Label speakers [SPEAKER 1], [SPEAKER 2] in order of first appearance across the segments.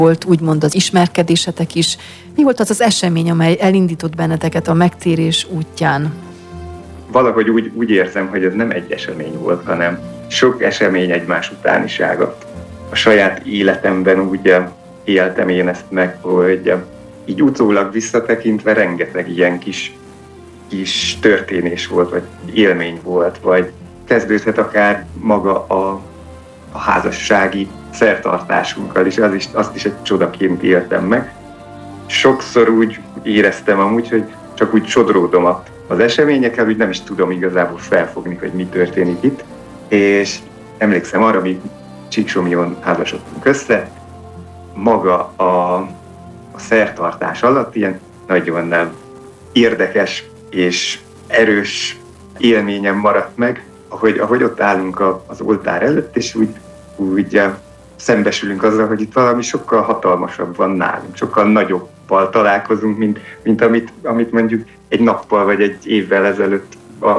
[SPEAKER 1] volt úgymond az ismerkedésetek is. Mi volt az az esemény, amely elindított benneteket a megtérés útján?
[SPEAKER 2] Valahogy úgy érzem, hogy ez nem egy esemény volt, hanem sok esemény egymás utánisága. A saját életemben úgy éltem én ezt meg, hogy így utólag visszatekintve rengeteg ilyen kis történés volt, vagy élmény volt, vagy kezdődhet akár maga a házassági szertartásunkkal is, azt is egy csodaként éltem meg. Sokszor úgy éreztem amúgy, hogy csak úgy sodródom az eseményekkel, úgy nem is tudom igazából felfogni, hogy mi történik itt. És emlékszem arra, mi Csíksomlyón házasodtunk össze, maga a szertartás alatt ilyen nagyon érdekes és erős élményem maradt meg, ahogy ott állunk az oltár előtt, és úgy szembesülünk azzal, hogy itt valami sokkal hatalmasabb van nálunk, sokkal nagyobbal találkozunk, mint amit mondjuk egy nappal vagy egy évvel ezelőtt,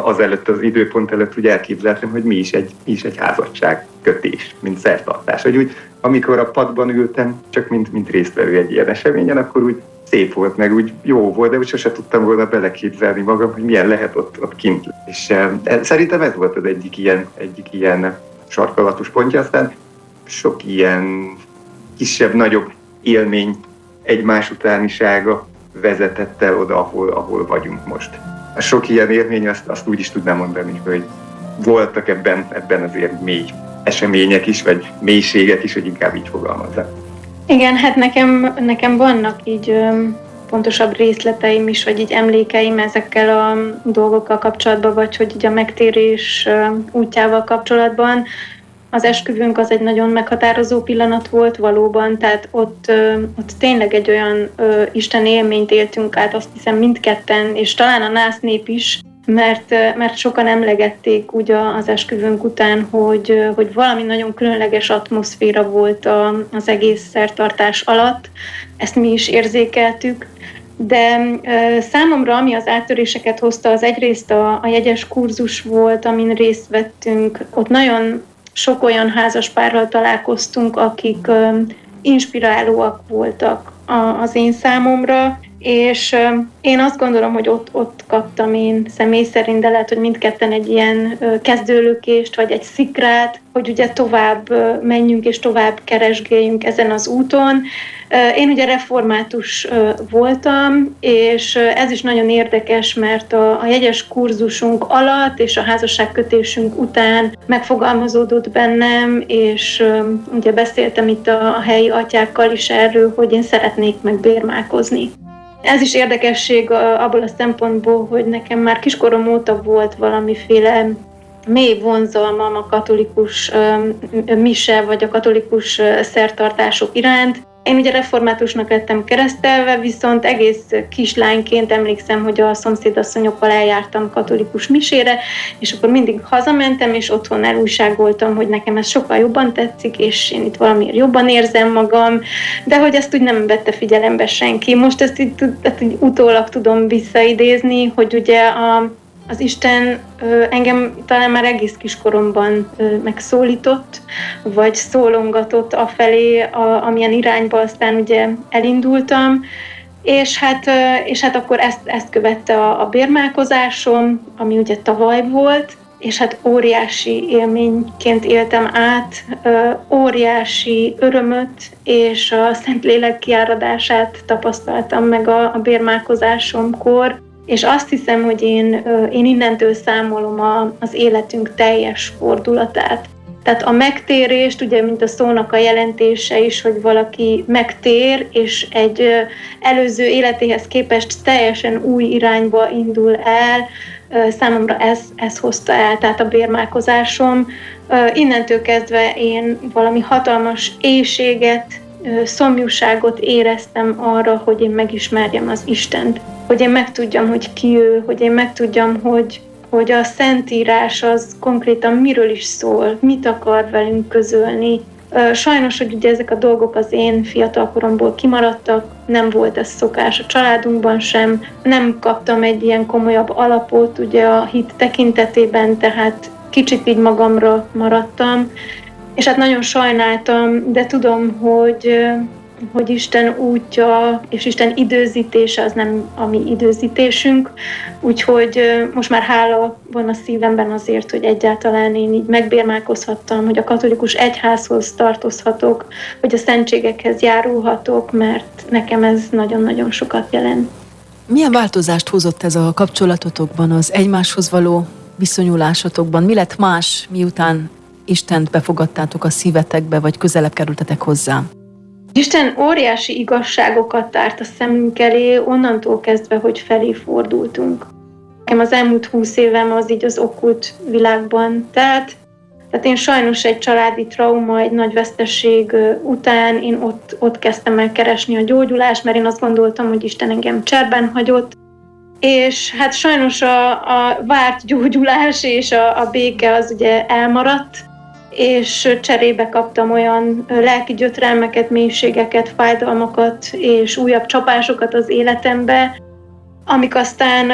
[SPEAKER 2] az időpont előtt úgy elképzeltem, hogy mi is egy házasságkötés, mint szertartás. Hogy úgy, amikor a padban ültem, csak mint résztvevő egy ilyen eseményen, akkor úgy szép volt, meg úgy jó volt, de úgy sose tudtam volna beleképzelni magam, hogy milyen lehet ott kint. És szerintem ez volt az egyik ilyen sarkalatos pontja, aztán sok ilyen kisebb-nagyobb élmény egymás utánisága vezetett el oda, ahol vagyunk most. A sok ilyen élmény, azt úgy is tudnám mondani, hogy voltak ebben azért mély események is, vagy mélységek is, hogy inkább így fogalmazzak.
[SPEAKER 3] Igen, hát nekem vannak így pontosabb részleteim is, vagy így emlékeim ezekkel a dolgokkal kapcsolatban, vagy hogy így a megtérés útjával kapcsolatban. Az esküvőnk az egy nagyon meghatározó pillanat volt valóban, tehát ott tényleg egy olyan Isten élményt éltünk át, azt hiszem mindketten, és talán a nász nép is, mert sokan emlegették úgy az esküvőnk után, hogy valami nagyon különleges atmoszféra volt az egész szertartás alatt, ezt mi is érzékeltük, de számomra, ami az áttöréseket hozta, az egyrészt a jegyes kurzus volt, amin részt vettünk, ott nagyon sok olyan házaspárral találkoztunk, akik inspirálóak voltak az én számomra, és én azt gondolom, hogy ott kaptam én személy szerint, de lehet, hogy mindketten egy ilyen kezdőlökést, vagy egy szikrát, hogy ugye tovább menjünk és tovább keresgéljünk ezen az úton. Én ugye református voltam, és ez is nagyon érdekes, mert a jegyes kurzusunk alatt és a házasságkötésünk után megfogalmazódott bennem, és ugye beszéltem itt a helyi atyákkal is erről, hogy én szeretnék megbérmálkozni. Ez is érdekesség abból a szempontból, hogy nekem már kiskorom óta volt valamiféle mély vonzalmam a katolikus mise vagy a katolikus szertartások iránt. Én ugye reformátusnak lettem keresztelve, viszont egész kislányként emlékszem, hogy a szomszédasszonyokkal eljártam katolikus misére, és akkor mindig hazamentem, és otthon elújságoltam, hogy nekem ez sokkal jobban tetszik, és én itt valamiért jobban érzem magam, de hogy ezt úgy nem vette figyelembe senki. Most ezt így utólag tudom visszaidézni, hogy ugye az Isten engem talán már egész kiskoromban megszólított, vagy szólongatott afelé, amilyen irányba aztán ugye elindultam, és hát akkor ezt követte a bérmálkozásom, ami ugye tavaly volt, és hát óriási élményként éltem át, óriási örömöt és a Szentlélek kiáradását tapasztaltam meg a bérmálkozásomkor. És azt hiszem, hogy én innentől számolom az életünk teljes fordulatát. Tehát a megtérést, ugye, mint a szónak a jelentése is, hogy valaki megtér, és egy előző életéhez képest teljesen új irányba indul el, számomra ez hozta el, tehát a bérmálkozásom. Innentől kezdve én valami hatalmas éhséget, szomjúságot éreztem arra, hogy én megismerjem az Istent. Hogy én megtudjam, hogy ki ő, hogy én megtudjam, hogy a Szentírás az konkrétan miről is szól, mit akar velünk közölni. Sajnos, hogy ugye ezek a dolgok az én fiatalkoromból kimaradtak, nem volt ez szokás a családunkban sem, nem kaptam egy ilyen komolyabb alapot ugye a hit tekintetében, tehát kicsit így magamra maradtam, és hát nagyon sajnáltam, de tudom, hogy Isten útja és Isten időzítése az nem a mi időzítésünk, úgyhogy most már hála van a szívemben azért, hogy egyáltalán én így megbérmálkozhattam, hogy a katolikus egyházhoz tartozhatok, hogy a szentségekhez járulhatok, mert nekem ez nagyon-nagyon sokat jelent.
[SPEAKER 1] Milyen változást hozott ez a kapcsolatotokban, az egymáshoz való viszonyulásotokban? Mi lett más, miután Istent befogadtátok a szívetekbe, vagy közelebb kerültetek hozzá?
[SPEAKER 3] Isten óriási igazságokat tárt a szemünk elé, onnantól kezdve, hogy felé fordultunk. Nekem az elmúlt 20 évem az így az okkult világban telt, tehát én sajnos egy családi trauma, egy nagy veszteség után én ott kezdtem el keresni a gyógyulást, mert én azt gondoltam, hogy Isten engem cserben hagyott, és hát sajnos a várt gyógyulás és a béke az ugye elmaradt, és cserébe kaptam olyan lelki gyötrelmeket, mélységeket, fájdalmakat és újabb csapásokat az életembe, amik aztán,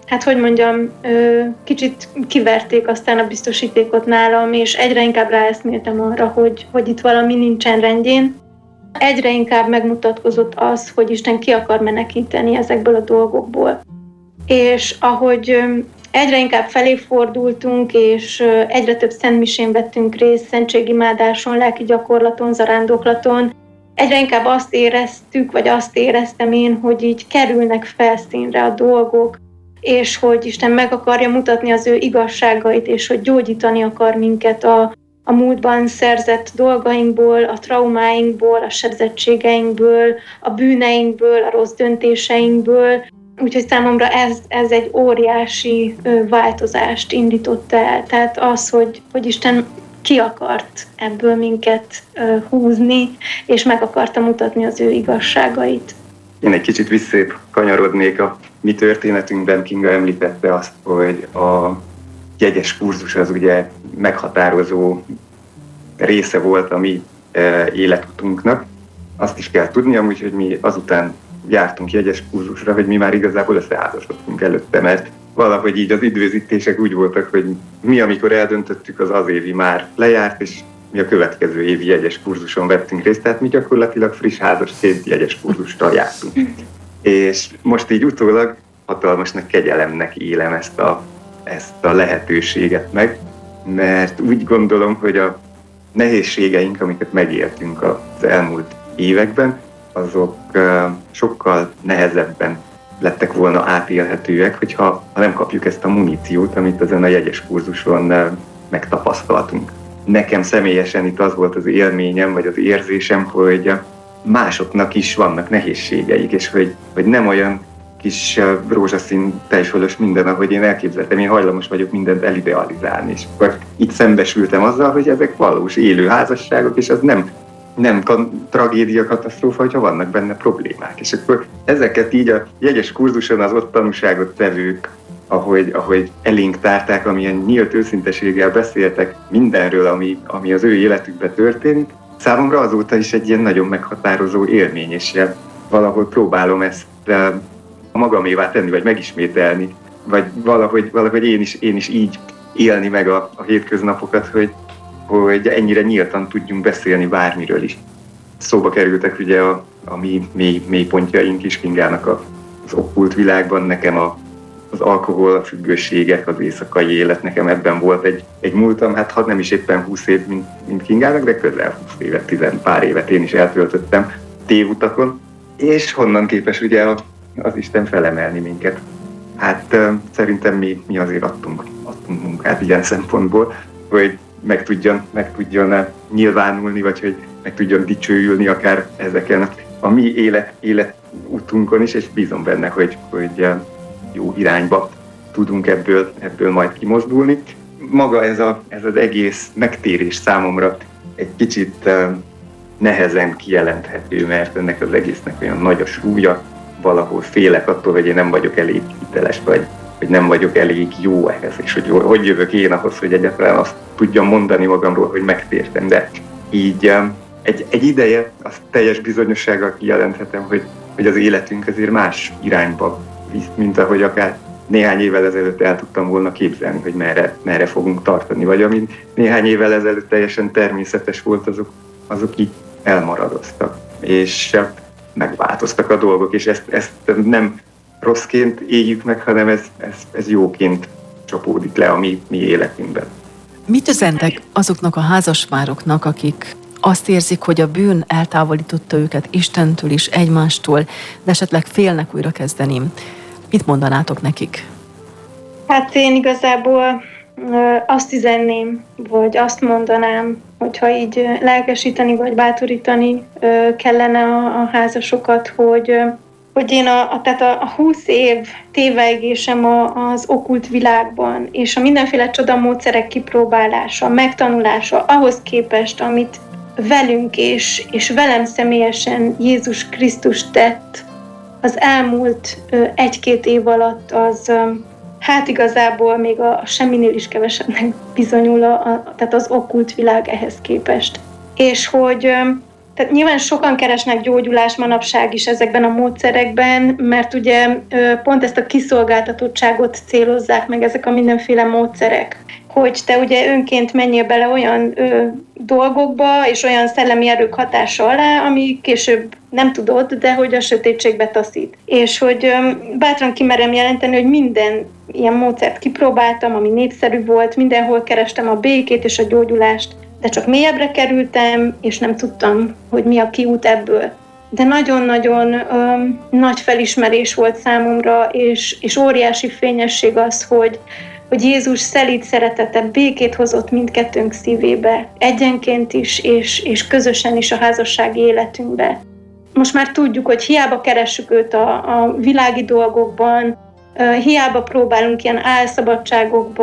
[SPEAKER 3] kicsit kiverték aztán a biztosítékot nálam, és egyre inkább ráeszméltem arra, hogy itt valami nincsen rendjén. Egyre inkább megmutatkozott az, hogy Isten ki akar menekíteni ezekből a dolgokból. És ahogy egyre inkább felé fordultunk, és egyre több szentmisén vettünk részt, szentségimádáson, lelki gyakorlaton, zarándoklaton, egyre inkább azt éreztük, vagy azt éreztem én, hogy így kerülnek felszínre a dolgok, és hogy Isten meg akarja mutatni az ő igazságait, és hogy gyógyítani akar minket a múltban szerzett dolgainkból, a traumáinkból, a sebzettségeinkből, a bűneinkből, a rossz döntéseinkből. Úgyhogy számomra ez egy óriási változást indított el. Tehát az, hogy Isten ki akart ebből minket húzni, és meg akarta mutatni az ő igazságait.
[SPEAKER 2] Én egy kicsit visszakanyarodnék a mi történetünkben. Kinga említette azt, hogy a jegyes kurzus az ugye meghatározó része volt a mi életutunknak. Azt is kell tudni amúgy, hogy mi azután jártunk jegyes kurzusra, hogy mi már igazából összeházasodtunk előtte, mert valahogy így az időzítések úgy voltak, hogy mi, amikor eldöntöttük, az évi már lejárt, és mi a következő évi jegyes kurzuson vettünk részt, tehát mi gyakorlatilag friss házasként jegyes kurzusra jártunk. És most így utólag hatalmasnak kegyelemnek élem ezt a lehetőséget meg, mert úgy gondolom, hogy a nehézségeink, amiket megéltünk az elmúlt években, azok sokkal nehezebben lettek volna átélhetőek, hogyha nem kapjuk ezt a muníciót, amit ezen a jegyes kurzuson megtapasztaltunk. Nekem személyesen itt az volt az élményem, vagy az érzésem, hogy másoknak is vannak nehézségeik, és hogy nem olyan kis rózsaszín tejfölös minden, ahogy én elképzeltem. Én hajlamos vagyok mindent elidealizálni, és akkor itt szembesültem azzal, hogy ezek valós élő házasságok, és az nem tragédia, katasztrófa, hogyha vannak benne problémák. És akkor ezeket így a jegyes kurzuson az ott tanúságot tevők, ahogy elénk tárták, amilyen nyílt őszinteséggel beszéltek mindenről, ami az ő életükben történik, számomra azóta is egy ilyen nagyon meghatározó élmény, és valahol próbálom ezt magamévá tenni, vagy megismételni, vagy valahogy én is így élni meg a hétköznapokat, hogy ennyire nyíltan tudjunk beszélni bármiről is. Szóba kerültek ugye a mi mélypontjaink is Kingának az okkult világban, nekem az alkohol, a függőségek, az éjszakai élet, nekem ebben volt egy múltam, hát ha nem is éppen 20 év, mint Kingának, de közel 20 évet, 10 pár évet én is eltöltöttem tévutakon, és honnan képes ugye az Isten felemelni minket. Hát szerintem mi azért adtunk munkát ilyen szempontból, hogy meg tudjon nyilvánulni, vagy hogy meg tudjon dicsőülni akár ezeken a mi életútunkon is, és bízom benne, hogy jó irányba tudunk ebből majd kimozdulni. Maga ez az egész megtérés számomra egy kicsit nehezen kijelenthető, mert ennek az egésznek olyan nagy a súlya, valahol félek attól, hogy én nem vagyok elég hiteles, vagy nem vagyok elég jó ehhez, és hogy jövök én ahhoz, hogy egyáltalán azt tudjam mondani magamról, hogy megtértem. De így egy ideje azt teljes bizonyossággal kijelenthetem, hogy az életünk azért más irányba visz, mint ahogy akár néhány évvel ezelőtt el tudtam volna képzelni, hogy merre fogunk tartani, vagy ami néhány évvel ezelőtt teljesen természetes volt, azok így elmaradoztak. és megváltoztak a dolgok, és ezt nem rosszként éljük meg, hanem ez jóként csapódik le a mi életünkben.
[SPEAKER 1] Mit üzentek azoknak a házaspároknak, akik azt érzik, hogy a bűn eltávolította őket Istentől is, egymástól, de esetleg félnek újra kezdeni? Mit mondanátok nekik?
[SPEAKER 3] Hát én igazából azt üzenném, vagy azt mondanám, hogyha így lelkesíteni vagy bátorítani kellene a házasokat, hogy én tehát a 20 év tévejgésem az okkult világban, és a mindenféle csodamódszerek kipróbálása, megtanulása ahhoz képest, amit velünk és velem személyesen Jézus Krisztus tett az elmúlt 1-2 év alatt, az hát igazából még a semminél is kevesebbnek bizonyul tehát az okkult világ ehhez képest. És hogy tehát nyilván sokan keresnek gyógyulást manapság is ezekben a módszerekben, mert ugye pont ezt a kiszolgáltatottságot célozzák meg ezek a mindenféle módszerek. Hogy te ugye önként menjél bele olyan dolgokba, és olyan szellemi erők hatása alá, ami később nem tudod, de hogy a sötétségbe taszít. És hogy bátran kimerem jelenteni, hogy minden ilyen módszert kipróbáltam, ami népszerű volt, mindenhol kerestem a békét és a gyógyulást, de csak mélyebbre kerültem, és nem tudtam, hogy mi a kiút ebből. De nagyon-nagyon nagy felismerés volt számomra, és óriási fényesség az, hogy Jézus szelíd szeretete, békét hozott mindkettőnk szívébe, egyenként is, és közösen is a házassági életünkbe. Most már tudjuk, hogy hiába keressük őt a világi dolgokban, hiába próbálunk ilyen álszabadságokban,